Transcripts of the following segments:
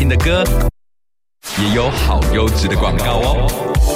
听的歌，也有好优质的广告哦。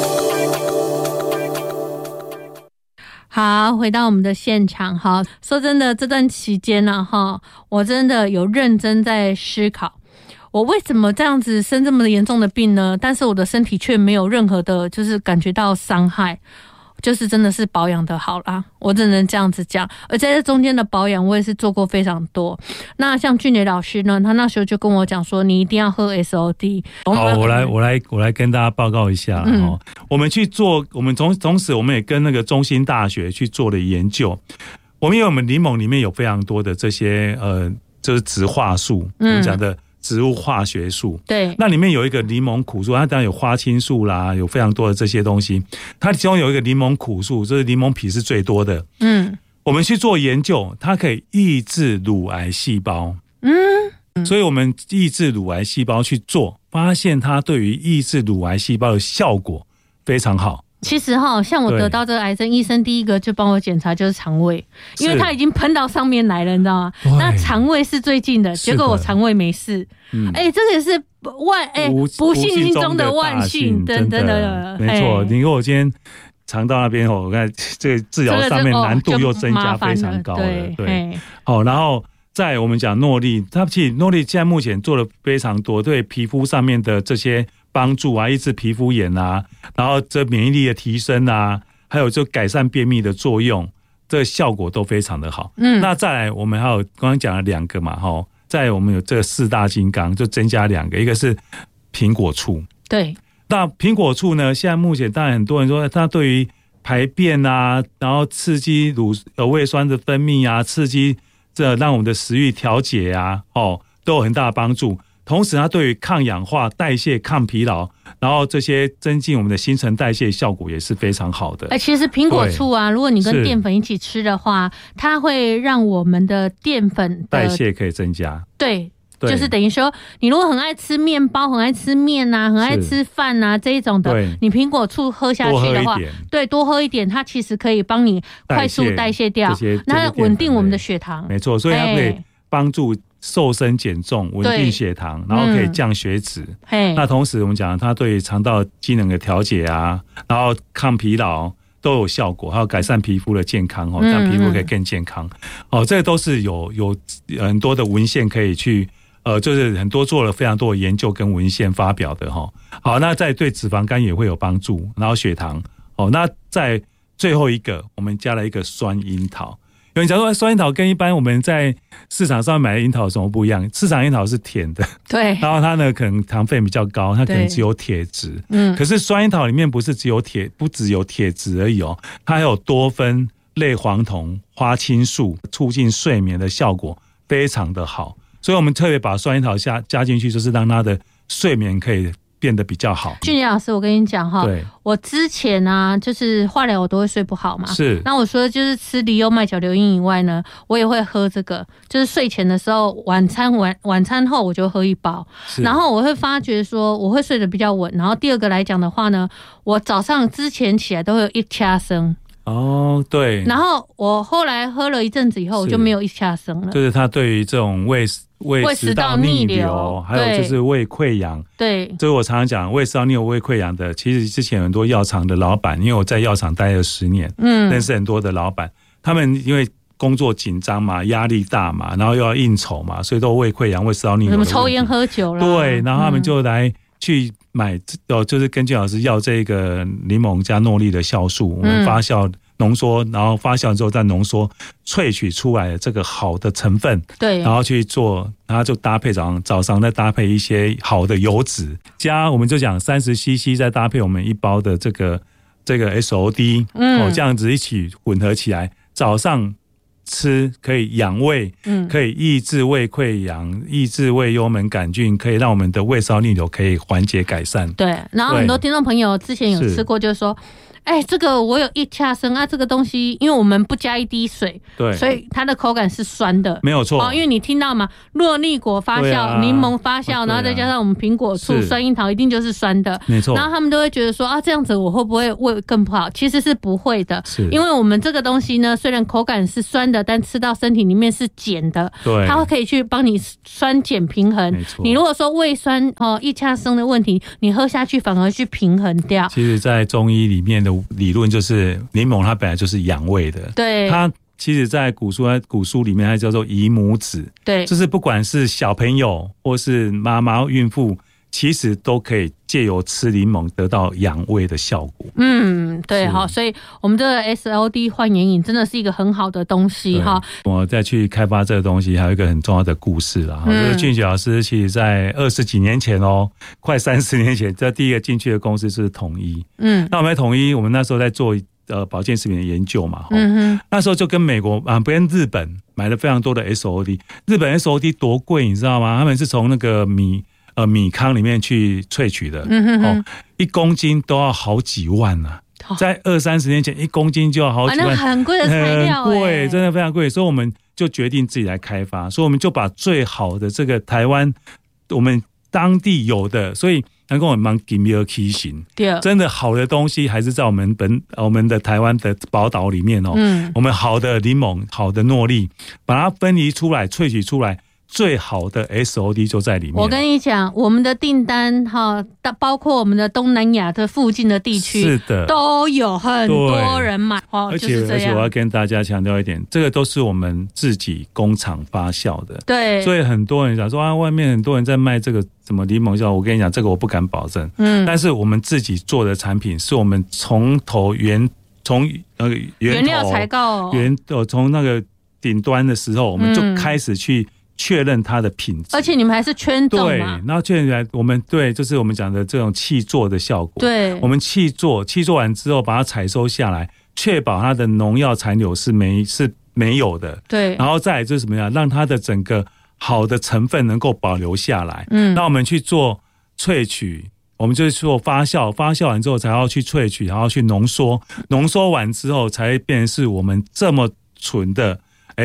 好，回到我们的现场哈。说真的，这段期间呢，我真的有认真在思考，我为什么这样子生这么严重的病呢？但是我的身体却没有任何的，就是感觉到伤害。就是真的是保养的好啦，我只能这样子讲。而在这中间的保养，我也是做过非常多。那像俊杰老师呢，他那时候就跟我讲说，你一定要喝 SOD。 好，我来跟大家报告一下我们去做，我们同时我们也跟那个中兴大学去做了研究。因为我们柠檬里面有非常多的这些就是植化素，我们讲的植物化学素， 对， 那里面有一个柠檬苦素，它当然有花青素啦，有非常多的这些东西。它其中有一个柠檬苦素，就是柠檬皮是最多的。我们去做研究，它可以抑制乳癌细胞。所以我们抑制乳癌细胞去做，发现它对于抑制乳癌细胞的效果非常好。 其实像我得到这个癌症，医生第一个就帮我检查就是肠胃，因为它已经喷到上面来了，你知道吗？那肠胃是最近的，结果我肠胃没事。这个也是不幸中的万幸，真的没错。你跟我今天肠道那边我看这个治疗上面难度又增加非常高了，对。然后再我们讲诺丽，它其实诺丽现在目前做了非常多对皮肤上面的这些帮助啊，抑制皮肤炎啊，然后这免疫力的提升啊，还有就改善便秘的作用，这个效果都非常的好。那再来我们还有刚刚讲了2个嘛，再来我们有这个4大金刚，就增加2个，一个是苹果醋。对，那苹果醋呢，现在目前当然很多人说它对于排便啊，然后刺激胃酸的分泌啊，刺激这让我们的食欲调节啊，都有很大的帮助。同时它对于抗氧化、代谢、抗疲劳，然后这些增进我们的新陈代谢效果也是非常好的。其实苹果醋啊，如果你跟淀粉一起吃的话，它会让我们的淀粉的代谢可以增加。对，就是等于说，你如果很爱吃面包、很爱吃面啊、很爱吃饭啊这一种的，你苹果醋喝下去的话，多喝一点，它其实可以帮你快速代谢掉，那稳定我们的血糖。没错，所以它可以帮助瘦身减重，稳定血糖，然后可以降血脂。那同时我们讲它对肠道机能的调节啊，然后抗疲劳都有效果，还有改善皮肤的健康这样皮肤可以更健康。这个都是有很多的文献可以去就是很多做了非常多的研究跟文献发表的好，那在对脂肪肝也会有帮助，然后血糖那在最后一个我们加了一个酸樱桃。有人讲说酸樱桃跟一般我们在市场上买的樱桃有什么不一样？市场樱桃是甜的，对，然后它呢可能糖分比较高，它可能只有铁质。可是酸樱桃里面不只有铁质而已它还有多酚、类黄酮、花青素，促进睡眠的效果非常的好。所以我们特别把酸樱桃加进去，就是让它的睡眠可以变得比较好。俊杰老师，我跟你讲我之前啊，就是化疗我都会睡不好嘛。是。那我除了就是吃利优麦角硫因以外呢，我也会喝这个，就是睡前的时候，晚餐后我就喝1包。然后我会发觉说，我会睡得比较稳。然后第二个来讲的话呢，我早上之前起来都会有一掐声。对。然后我后来喝了一阵子以后，我就没有一掐声了。就是它对于这种胃食道逆流，还有就是胃溃疡。对，所以我常常讲胃食道逆流、胃溃疡的，其实之前很多药厂的老板，因为我在药厂待了10年，认识很多的老板，他们因为工作紧张嘛，压力大嘛，然后又要应酬嘛，所以都胃溃疡、胃食道逆流。什么抽烟喝酒啦？对，然后他们就来去买，就是跟俊老师要这个柠檬加诺丽的酵素，我们发酵浓缩，然后发酵之后再浓缩萃取出来的这个好的成分，对，然后去做，然后就搭配早上再搭配一些好的油脂，加我们就讲30cc， 再搭配我们1包的这个 SOD，这样子一起混合起来，早上吃可以养胃，可以抑制胃溃疡，抑制胃幽门杆菌，可以让我们的胃食道逆流可以缓解改善。对，然后很多听众朋友之前有吃过，就是说这个我有一掐生啊，这个东西因为我们不加一滴水， 对， 所以它的口感是酸的， 没有错。 因为你听到嘛，若蜜果发酵、柠檬发酵，然后再加上我们苹果醋、酸樱桃，一定就是酸的， 没错。 然后他们都会觉得说这样子我会不会胃更不好？其实是不会的，因为我们这个东西呢，虽然口感是酸的，但吃到身体里面是碱的， 对， 它会可以去帮你酸碱平衡。 没错。 你如果说胃酸一掐生的问题，你喝下去反而去平衡掉。 其实，在中医里面的理论就是柠檬它本来就是养胃的， 对， 它其实在古书里面它叫做宜母子， 对， 就是不管是小朋友或是妈妈孕妇，其实都可以借由吃柠檬得到养胃的效果。 对，好，所以我们这个 SOD 焕颜饮真的是一个很好的东西哈。 我再去开发这个东西，还有一个很重要的故事啦。就是俊杰老师其实在20几年前快30年前，这第一个进去的公司是统一。那我们在统一，我们那时候在做保健食品的研究嘛。那时候就跟美国跟日本买了非常多的 SOD。日本 SOD 多贵，你知道吗？他们是从那个米糠里面去萃取的，1公斤都要好几万啊！在20-30年前，1公斤就要好几万， 那很贵的材料， 很贵，真的非常贵。所以我们就决定自己来开发，所以我们就把最好的这个台湾我们当地有的，所以能够蛮给米尔提醒，真的好的东西还是在我们的台湾的宝岛里面我们好的柠檬、好的诺丽，把它分离出来、萃取出来。最好的 SOD 就在里面。 我跟你讲，我们的订单包括我们的东南亚的附近的地区， 是的， 都有很多人买而且我要跟大家强调一点，这个都是我们自己工厂发酵的。对，所以很多人讲说外面很多人在卖这个什么柠檬酵，我跟你讲，这个我不敢保证。但是我们自己做的产品，是我们从原料采购从那个顶端的时候，我们就开始去确认它的品质， 而且你们还是圈种嘛？ 对，然后确认我们就是我们讲的这种契作的效果。 对， 我们契作完之后，把它采收下来，确保它的农药残留是没有的。对，然后再来就是什么样，让它的整个好的成分能够保留下来。那我们去做萃取，我们就是做发酵，发酵完之后才要去萃取，然后去浓缩，浓缩完之后才会变成是我们这么纯的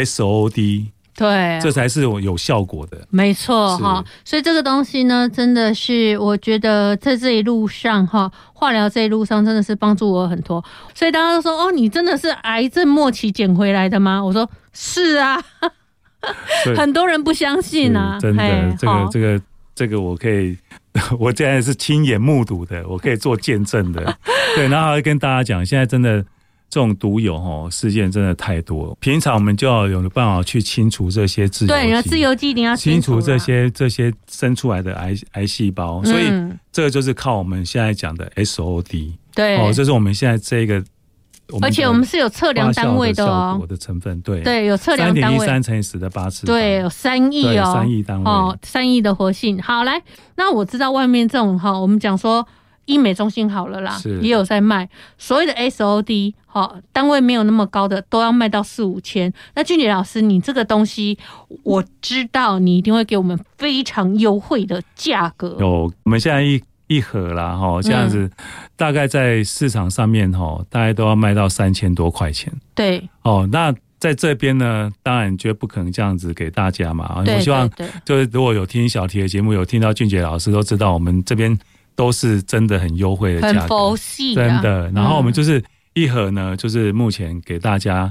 SOD。对，这才是有效果的， 没错哈。所以这个东西呢，真的是我觉得在这一路上化疗这一路上真的是帮助我很多。所以大家都说你真的是癌症末期捡回来的吗？我说是啊，很多人不相信啊， 真的，这个我可以，我现在是亲眼目睹的，我可以做见证的。对，然后还跟大家讲，现在真的。这种毒友事件真的太多了，平常我们就要有办法去清除这些自由基， 对，自由基一定要清除这些生出来的癌细胞，所以这个就是靠我们现在讲的 SOD， 对，这是我们现在这个， 而且我们是有测量单位的效果的成分，对， 有测量单位 ，3.13乘以10的8次方， 对，有3亿 3亿单位 ，3亿的活性。好，来，那我知道外面这种我们讲说。医美中心好了啦，也有在卖所谓的 SOD， 单位没有那么高的都要卖到4-5千。那俊杰老师，你这个东西我知道你一定会给我们非常优惠的价格。 有，我们现在一盒啦，这样子大概在市场上面大概都要卖到3000多块钱。对，那在这边呢，当然绝不可能这样子给大家嘛。我希望就是如果有听小题的节目，有听到俊杰老师都知道，我们这边。都是真的很优惠的价格， 很佛系的， 真的。然后我们就是一盒呢，就是目前给大家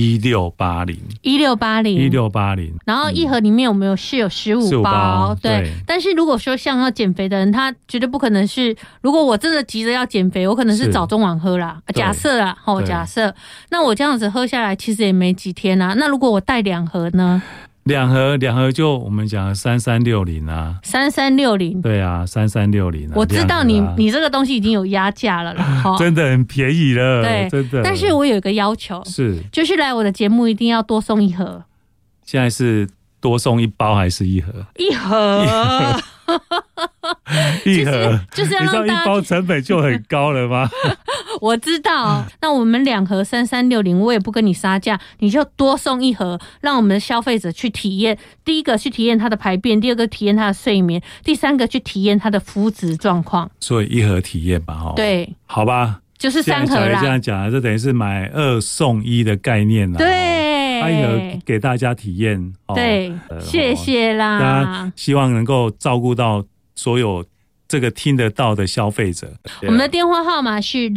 1680，然后一盒里面我们有15包，对。但是如果说像要减肥的人，他绝对不可能是，如果我真的急着要减肥，我可能是早中晚喝啦，假设啦，假设。那我这样子喝下来，其实也没几天啊。那如果我带2盒呢？ 两盒就我们讲3360啊 ，3360， 对啊，3360啊。 我知道你这个东西已经有压价了啦， 真的很便宜了，对，真的。 但是我有一个要求，就是来我的节目一定要多送1盒。 现在是多送1包还是1盒 ？1盒。 1盒就是要让大家 1包成本就很高了吗？ 我知道，那我们2盒3360，我也不跟你杀价，你就多送1盒，让我们的消费者去体验。第一个去体验它的排便，第二个体验它的睡眠，第三个去体验它的肤质状况。 所以1盒体验吧， 对， 好吧。 就是3盒啦。 这样讲，这等于是买2送1的概念啦。 对， 一盒给大家体验。 对，谢谢啦。 大家希望能够照顾到所有这个听得到的消费者。 我们的电话号码是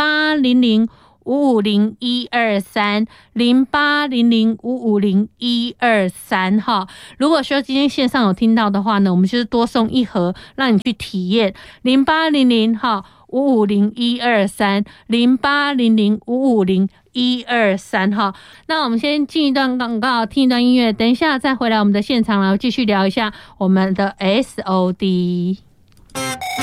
0800550123 0800550123哈。如果说今天线上有听到的话呢，我们就是多送1盒，让你去体验0800哈550123 0800550123哈。那我们先进一段广告，听一段音乐，等一下再回来我们的现场，然后继续聊一下我们的 SOD。